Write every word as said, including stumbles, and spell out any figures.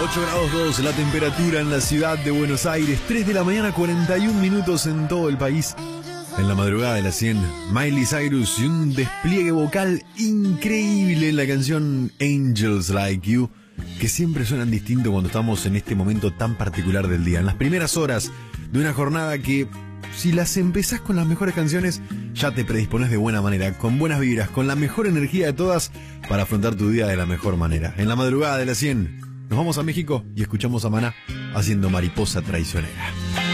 ocho grados dos la temperatura en la ciudad de Buenos Aires. tres de la mañana, cuarenta y un minutos en todo el país. En la madrugada de las cien, Miley Cyrus y un despliegue vocal increíble en la canción Angels Like You, que siempre suenan distinto cuando estamos en este momento tan particular del día. En las primeras horas de una jornada que, si las empezás con las mejores canciones, ya te predispones de buena manera, con buenas vibras, con la mejor energía de todas para afrontar tu día de la mejor manera. En la madrugada de las cien, nos vamos a México y escuchamos a Maná haciendo Mariposa Traicionera.